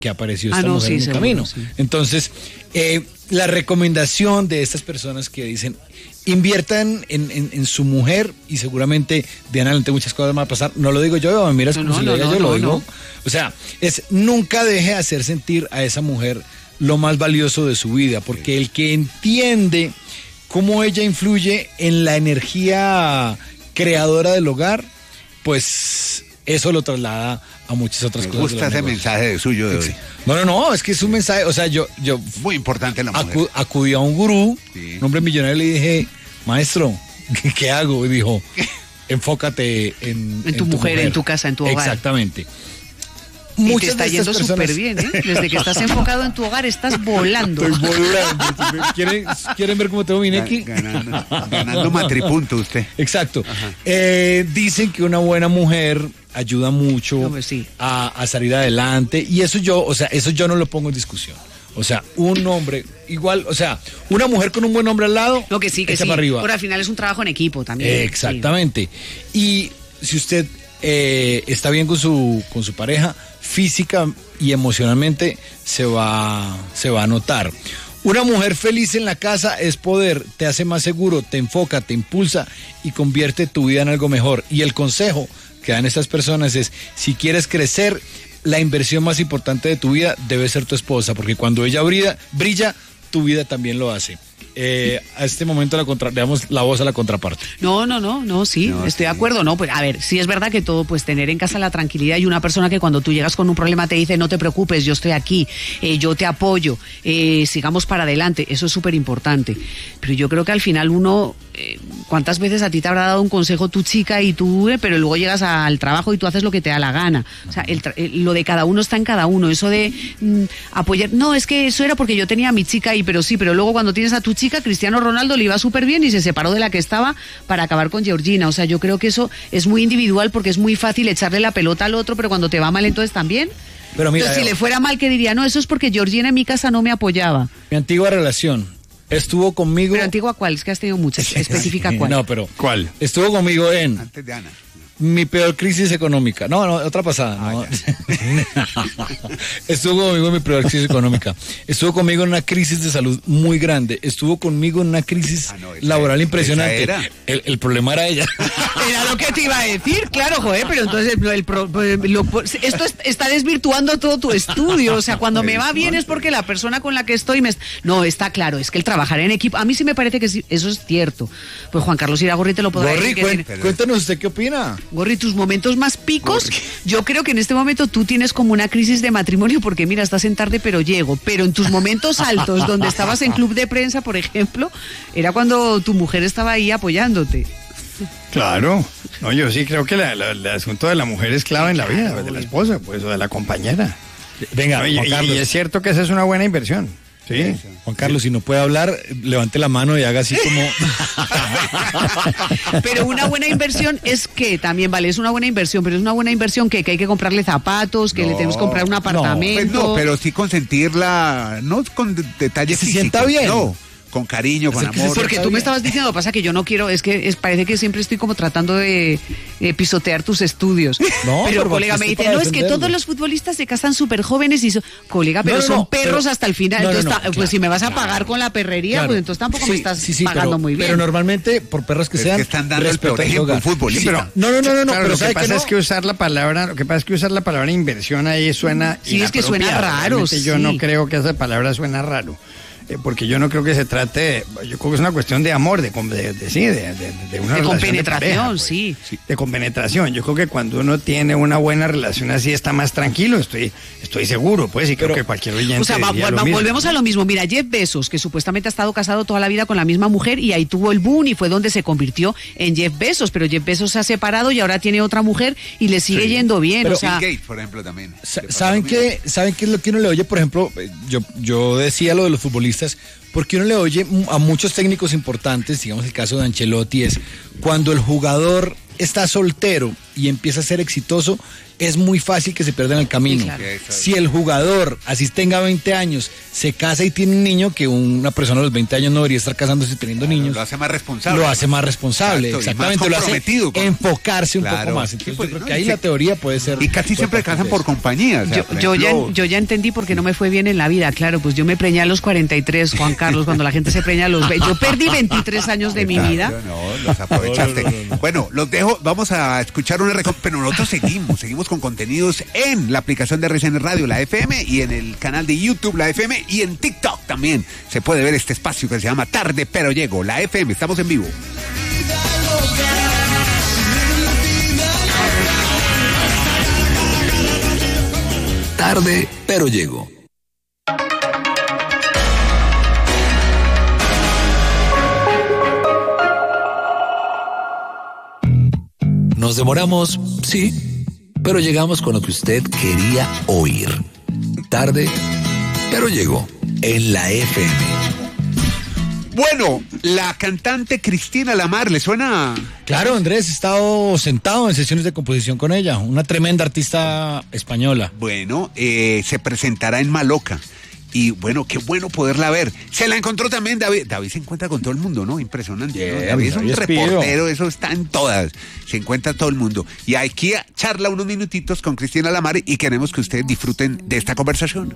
que apareció esta mujer en el camino. Sí. Entonces, la recomendación de estas personas que dicen, inviertan en su mujer y seguramente de adelante muchas cosas van a pasar. No lo digo yo, me miras como si lo diga yo, lo digo. O sea, nunca deje de hacer sentir a esa mujer lo más valioso de su vida, porque el que entiende cómo ella influye en la energía creadora del hogar, pues eso lo traslada a muchas otras cosas. Me gusta ese mensaje de suyo de hoy. No, es que es un mensaje, o sea, yo muy importante la mujer. Acudí a un gurú, un hombre millonario, y le dije, maestro, ¿qué hago? Y dijo, enfócate en tu mujer, en tu casa, en tu hogar. Exactamente. Y te está yendo súper bien, ¿eh? Desde que estás enfocado en tu hogar, estás volando. Estoy volando. ¿Quieren ver cómo tengo mi Neki? Ganando matripunto usted. Exacto. Dicen que una buena mujer ayuda mucho a salir adelante. Y eso yo no lo pongo en discusión. O sea, un hombre igual, o sea, una mujer con un buen hombre al lado, lo que sí, para arriba. Pero al final es un trabajo en equipo también. Exactamente. Sí. Y si usted está bien con su pareja, física y emocionalmente se va a notar. Una mujer feliz en la casa es poder, te hace más seguro, te enfoca, te impulsa y convierte tu vida en algo mejor. Y el consejo que dan estas personas es, si quieres crecer, la inversión más importante de tu vida debe ser tu esposa, porque cuando ella brilla, tu vida también lo hace. A este momento le damos la voz a la contraparte. Sí, estoy de acuerdo, no, pues a ver, sí es verdad que todo, pues tener en casa la tranquilidad y una persona que cuando tú llegas con un problema te dice, no te preocupes, yo estoy aquí, yo te apoyo, sigamos para adelante, eso es súper importante. Pero yo creo que al final uno, ¿cuántas veces a ti te habrá dado un consejo tu chica y tú, pero luego llegas al trabajo y tú haces lo que te da la gana? O sea, lo de cada uno está en cada uno, eso de apoyar, no, es que eso era porque yo tenía a mi chica ahí, pero luego cuando tienes a tu chica, Cristiano Ronaldo le iba súper bien y se separó de la que estaba para acabar con Georgina. O sea, yo creo que eso es muy individual porque es muy fácil echarle la pelota al otro, pero cuando te va mal entonces también. Pero mira, entonces, si le fuera mal, ¿qué diría? No, eso es porque Georgina en mi casa no me apoyaba. Mi antigua relación estuvo conmigo. ¿Pero antigua cuál? Es que has tenido muchas. Especifica cuál. No, pero ¿cuál? Estuvo conmigo antes de Ana. Mi peor crisis económica. No, otra pasada. No. Estuvo conmigo en mi peor crisis económica. Estuvo conmigo en una crisis de salud muy grande. Estuvo conmigo en una crisis laboral impresionante. El problema era ella. Era lo que te iba a decir, claro, joder, pero entonces esto está desvirtuando todo tu estudio. O sea, cuando me va bien es porque la persona con la que estoy No, está claro, es que el trabajar en equipo, a mí sí me parece que sí, eso es cierto. Pues Juan Carlos Iragorri te lo podrá decir. Cuéntanos usted qué opina. Gorri, tus momentos más picos, yo creo que en este momento tú tienes como una crisis de matrimonio porque mira, estás en tarde pero llego, pero en tus momentos altos, donde estabas en club de prensa, por ejemplo, era cuando tu mujer estaba ahí apoyándote. Claro, no, yo sí creo que el asunto de la mujer es clave en la vida, de la esposa, pues, o de la compañera. Venga, Juan Carlos. Y es cierto que esa es una buena inversión. Sí. Juan Carlos, si no puede hablar, levante la mano y haga así como... Pero una buena inversión es que también, vale, es una buena inversión, pero es una buena inversión que hay que comprarle zapatos, que le tenemos que comprar un apartamento. Pues pero sí consentirla, no con detalles que se físicos, sienta bien. No, con cariño, con amor. Porque tú me estabas diciendo, pasa que yo no quiero, parece que siempre estoy como tratando de pisotear tus estudios. No, pero colega me dice, no, es que todos los futbolistas se casan súper jóvenes y colega, pero son perros hasta el final. Pues si me vas a pagar con la perrería, pues entonces tampoco me estás pagando muy bien. Pero normalmente, por perros que sean, que están dando el peor ejemplo futbolista. No, pero lo que pasa es que usar la palabra inversión ahí suena sí, es que suena raro. Yo no creo que esa palabra suena raro. Porque yo no creo que se trate, yo creo que es una cuestión de amor, de una relación compenetración, de pareja, pues. Sí, de compenetración. Yo creo que cuando uno tiene una buena relación así está más tranquilo, estoy seguro, pues, y creo que cualquier oyente. O sea, volvemos a lo mismo. Mira, Jeff Bezos, que supuestamente ha estado casado toda la vida con la misma mujer y ahí tuvo el boom y fue donde se convirtió en Jeff Bezos, pero Jeff Bezos se ha separado y ahora tiene otra mujer y le sigue yendo bien. Pero o sea, Bill Gates, por ejemplo, también. ¿Saben qué es lo que uno le oye? Por ejemplo, yo decía lo de los futbolistas, porque uno le oye a muchos técnicos importantes, digamos el caso de Ancelotti, es cuando el jugador está soltero y empieza a ser exitoso, es muy fácil que se pierda en el camino. Sí, claro. Si el jugador, así tenga 20 años, se casa y tiene un niño, que una persona a los 20 años no debería estar casándose y teniendo niños. Lo hace más responsable. Lo hace más responsable, Exacto, exactamente. y más comprometido, lo hace enfocarse un poco más. Entonces, yo creo que ahí la teoría puede ser. Y casi siempre casan por compañía. O sea, Yo ya entendí por qué no me fue bien en la vida. Claro, pues yo me preñé a los 43, Juan Carlos, cuando la gente se preña a los 20. Yo perdí 23 años de mi vida. No, los aprovechaste. No. Bueno, los dejo, vamos a escuchar una pero nosotros seguimos con contenidos en la aplicación de RCN Radio, la FM, y en el canal de YouTube, la FM, y en TikTok también se puede ver este espacio que se llama Tarde Pero Llego, la FM, estamos en vivo. Tarde Pero Llego. Nos demoramos, sí, pero llegamos con lo que usted quería oír. Tarde, pero llegó en la FM. Bueno, la cantante Cristina Lamar, ¿le suena? Claro, Andrés, he estado sentado en sesiones de composición con ella, una tremenda artista española. Bueno, se presentará en Maloca. Y bueno, qué bueno poderla ver. Se la encontró también David. David se encuentra con todo el mundo, ¿no? Impresionante. Bien, ¿no? David es un David reportero, eso está en todas. Se encuentra todo el mundo. Y aquí charla unos minutitos con Cristina Lamar y queremos que ustedes disfruten de esta conversación.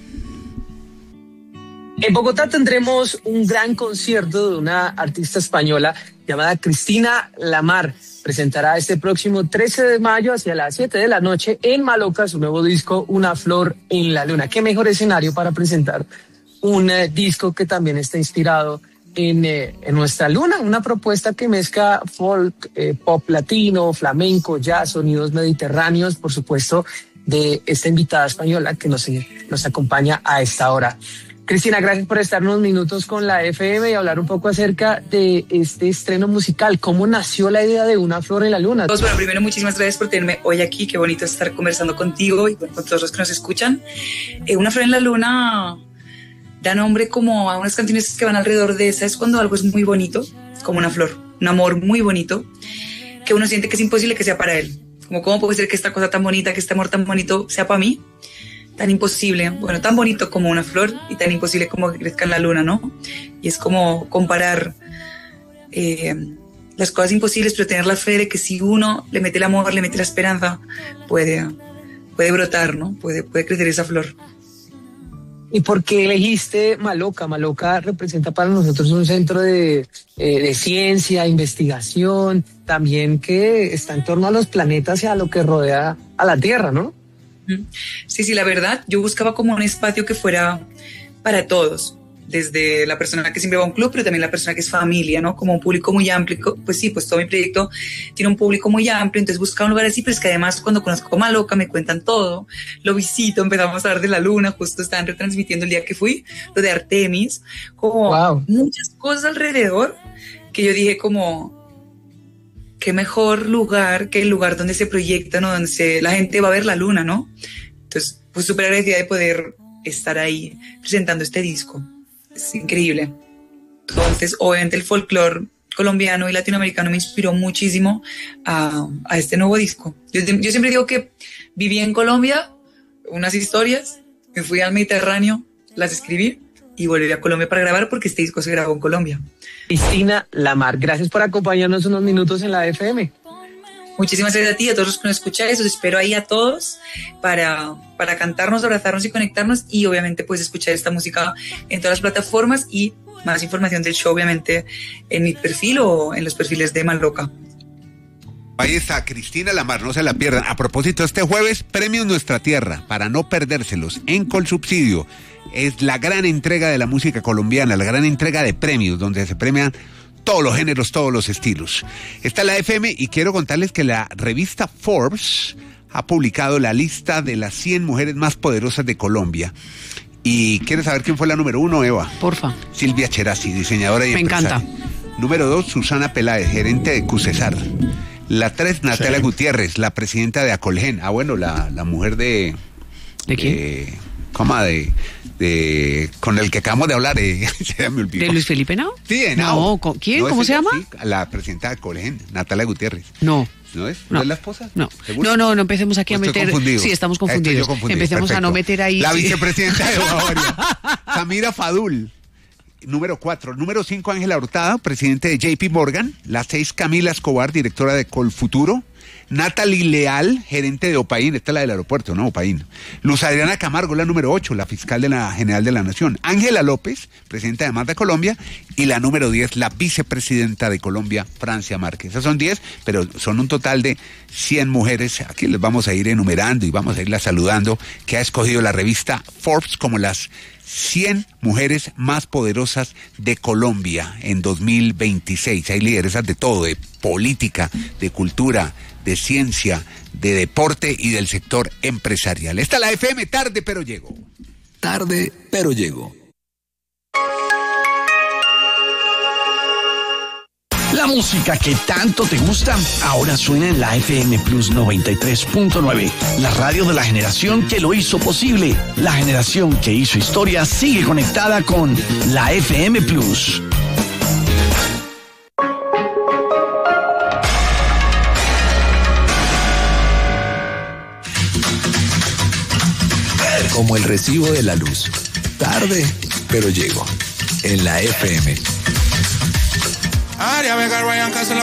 En Bogotá tendremos un gran concierto de una artista española llamada Cristina Lamar. Presentará este próximo 13 de mayo hacia las 7 de la noche en Maloca su nuevo disco Una Flor en la Luna. ¿Qué mejor escenario para presentar un disco que también está inspirado en nuestra luna? Una propuesta que mezcla folk, pop latino, flamenco, jazz, sonidos mediterráneos, por supuesto, de esta invitada española que nos acompaña a esta hora. Cristina, gracias por estar unos minutos con la FM y hablar un poco acerca de este estreno musical. ¿Cómo nació la idea de Una Flor en la Luna? Bueno, primero muchísimas gracias por tenerme hoy aquí. Qué bonito estar conversando contigo y con todos los que nos escuchan. Una Flor en la Luna da nombre como a unas canciones que van alrededor de esa. Es cuando algo es muy bonito, como una flor, un amor muy bonito, que uno siente que es imposible que sea para él. Como cómo puede ser que esta cosa tan bonita, que este amor tan bonito sea para mí. Tan imposible, bueno, tan bonito como una flor y tan imposible como que crezca en la luna, ¿no? Y es como comparar las cosas imposibles, pero tener la fe de que si uno le mete el amor, le mete la esperanza, puede brotar, ¿no? Puede crecer esa flor. ¿Y por qué elegiste Maloca? Maloca representa para nosotros un centro de ciencia, investigación, también que está en torno a los planetas y a lo que rodea a la Tierra, ¿no? Sí, la verdad, yo buscaba como un espacio que fuera para todos, desde la persona que siempre va a un club, pero también la persona que es familia, ¿no? Como un público muy amplio, pues sí, pues todo mi proyecto tiene un público muy amplio, entonces buscaba un lugar así, pero es que además cuando conozco Maloca me cuentan todo, lo visito, empezamos a hablar de la luna, justo estaban retransmitiendo el día que fui, lo de Artemis, como muchas cosas alrededor, que yo dije como... qué mejor lugar que el lugar donde se proyecta, ¿no? Donde la gente va a ver la luna, ¿no? Entonces, pues súper agradecida de poder estar ahí presentando este disco. Es increíble. Entonces, obviamente el folclore colombiano y latinoamericano me inspiró muchísimo a este nuevo disco. Yo siempre digo que viví en Colombia, unas historias, me fui al Mediterráneo, las escribí y volví a Colombia para grabar porque este disco se grabó en Colombia. Cristina Lamar, gracias por acompañarnos unos minutos en la FM. Muchísimas gracias a ti, a todos los que nos escucháis, os espero ahí a todos para cantarnos, abrazarnos y conectarnos y obviamente pues escuchar esta música en todas las plataformas y más información del show obviamente en mi perfil o en los perfiles de Maloca. Ahí está, Cristina Lamar, no se la pierdan. A propósito, este jueves, Premios Nuestra Tierra, para no perdérselos, en Colsubsidio. Es la gran entrega de la música colombiana, la gran entrega de premios, donde se premian todos los géneros, todos los estilos. Está la FM y quiero contarles que la revista Forbes ha publicado la lista de las 100 mujeres más poderosas de Colombia. ¿Y quieres saber quién fue la número 1, Eva? Porfa. Silvia Cherasi, diseñadora y empresaria. Me encanta. Número 2, Susana Peláez, gerente de Cusesar. La 3, Natalia Gutiérrez, la presidenta de Acolgen. Ah, bueno, la mujer de... ¿De quién? Con el que acabamos de hablar, se me olvidó. ¿De Luis Felipe Henao? Sí, Henao. No, ¿quién? ¿Cómo se llama? Sí, la presidenta de Acolgen, Natalia Gutiérrez. No. ¿No es? No. ¿No es la esposa? No. ¿Seguro? No empecemos aquí a Estoy meter. confundido. Sí, estamos Estoy confundidos. yo confundido. Empecemos a no Perfecto. meter ahí. La vicepresidenta de Bavaria, Samira Fadul. Número 4. Número 5, Ángela Hurtado, presidente de JP Morgan. La 6, Camila Escobar, directora de Colfuturo. Natalie Leal, gerente de Opaín. Esta es la del aeropuerto, ¿no? Opaín. Luz Adriana Camargo, la número 8, la fiscal de la General de la Nación. Ángela López, presidenta de Más de Colombia. Y la número 10, la vicepresidenta de Colombia, Francia Márquez. Esas son 10, pero son un total de 100 mujeres. Aquí les vamos a ir enumerando y vamos a irlas saludando, que ha escogido la revista Forbes como las 100 mujeres más poderosas de Colombia en 2026. Hay lideresas de todo, de política, de cultura, de ciencia, de deporte y del sector empresarial. Esta es la FM Tarde Pero Llego. Tarde, pero llego. La música que tanto te gusta ahora suena en la FM Plus 93.9, la radio de la generación que lo hizo posible. La generación que hizo historia sigue conectada con la FM Plus. Como el recibo de la luz. Tarde, pero llego. En la FM. Área Vega, Ryan Castle,